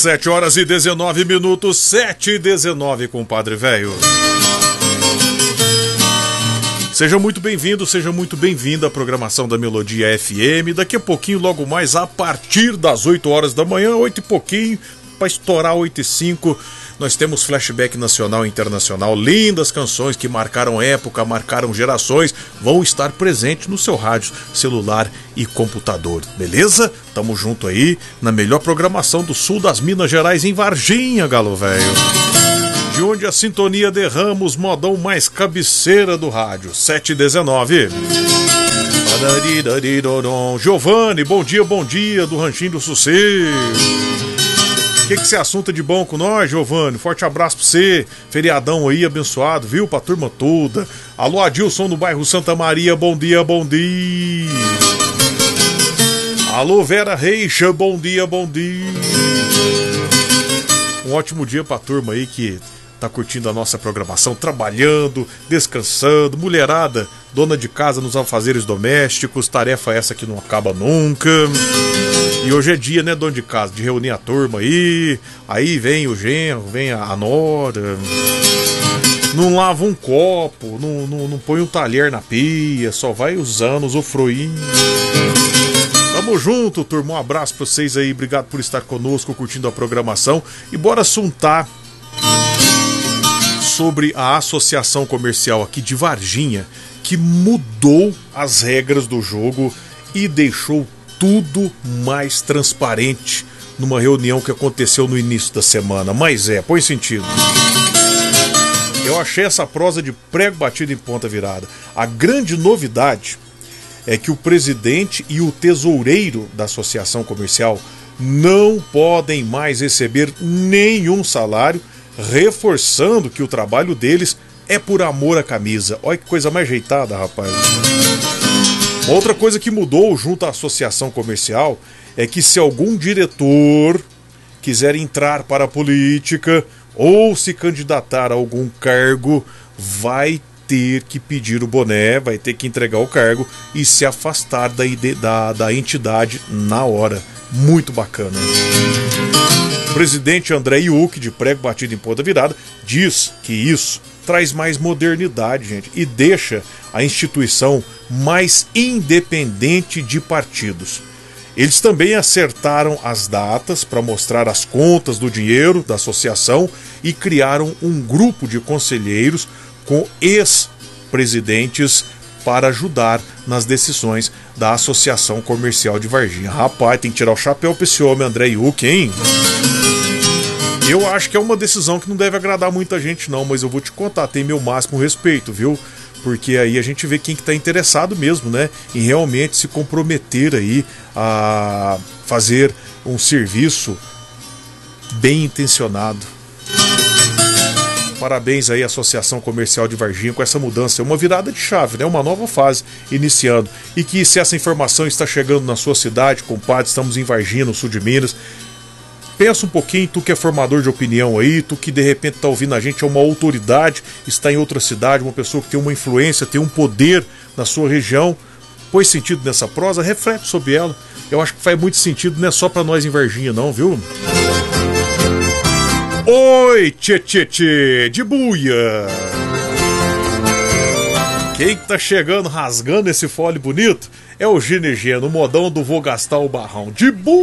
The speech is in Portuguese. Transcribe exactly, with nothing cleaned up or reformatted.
sete horas e dezenove minutos, sete e dezenove, compadre velho. Seja muito bem-vindo, seja muito bem-vinda à programação da Melodia F M. Daqui a pouquinho, logo mais, a partir das oito horas da manhã, oito e pouquinho, para estourar oito e cinco, nós temos flashback nacional e internacional. Lindas canções que marcaram época, marcaram gerações, vão estar presentes no seu rádio, celular e computador, beleza? Tamo junto aí na melhor programação do sul das Minas Gerais, em Varginha, galo velho. De onde a sintonia derrama os modão mais cabeceira do rádio, sete e dezenove. Giovanni, bom dia, bom dia, do Ranchinho do Sossego. O que que você assunta de bom com nós, Giovanni? Forte abraço pra você. Feriadão aí, abençoado, viu? Pra turma toda. Alô, Adilson, no bairro Santa Maria. Bom dia, bom dia. Alô, Vera Reixa. Bom dia, bom dia. Um ótimo dia pra turma aí que tá curtindo a nossa programação, trabalhando, descansando. Mulherada, dona de casa nos afazeres domésticos. Tarefa essa que não acaba nunca. E hoje é dia, né, dono de casa, de reunir a turma aí. Aí vem o genro, vem a nora. Não lava um copo, não, não, não põe um talher na pia, só vai usando, usufruindo. Tamo junto, turma. Um abraço pra vocês aí. Obrigado por estar conosco, curtindo a programação. E bora assuntar sobre a associação comercial aqui de Varginha, que mudou as regras do jogo e deixou tudo mais transparente numa reunião que aconteceu no início da semana. Mas é, põe sentido. Eu achei essa prosa de prego batido em ponta virada. A grande novidade é que o presidente e o tesoureiro da associação comercial não podem mais receber nenhum salário, reforçando que o trabalho deles é por amor à camisa. Olha que coisa mais ajeitada, rapaz. Outra coisa que mudou junto à associação comercial é que se algum diretor quiser entrar para a política ou se candidatar a algum cargo, vai ter que pedir o boné, vai ter que entregar o cargo e se afastar da, da, da entidade na hora. Muito bacana. O presidente André Iuque, de prego batido em ponta virada, diz que isso traz mais modernidade, gente, e deixa a instituição mais independente de partidos. Eles também acertaram as datas para mostrar as contas do dinheiro da associação e criaram um grupo de conselheiros com ex-presidentes para ajudar nas decisões da Associação Comercial de Varginha. Rapaz, tem que tirar o chapéu para esse homem, André Iuque, hein? Eu acho que é uma decisão que não deve agradar muita gente não, mas eu vou te contar, tem meu máximo respeito, viu? Porque aí a gente vê quem que tá interessado mesmo, né? Em realmente se comprometer aí a fazer um serviço bem intencionado. Parabéns aí à Associação Comercial de Varginha com essa mudança, é uma virada de chave, né? Uma nova fase iniciando. E que se essa informação está chegando na sua cidade, compadre, estamos em Varginha, no sul de Minas, pensa um pouquinho, tu que é formador de opinião aí, tu que de repente está ouvindo a gente, é uma autoridade, está em outra cidade, uma pessoa que tem uma influência, tem um poder na sua região, pôs sentido nessa prosa, reflete sobre ela. Eu acho que faz muito sentido, não é só para nós em Varginha não, viu? Oi, tchê tchê tchê, de buia! Quem que tá chegando rasgando esse fole bonito é o G N G, no modão do Vou Gastar o Barrão, de buia!